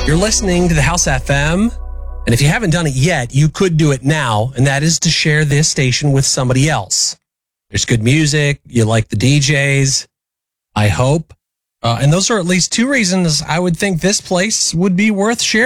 You're listening to the House FM. And if you haven't done it yet, you could do it now. And that is to share this station with somebody else. There's good music. You like the DJs. I hope. And those are at least two reasons I would think this place would be worth sharing.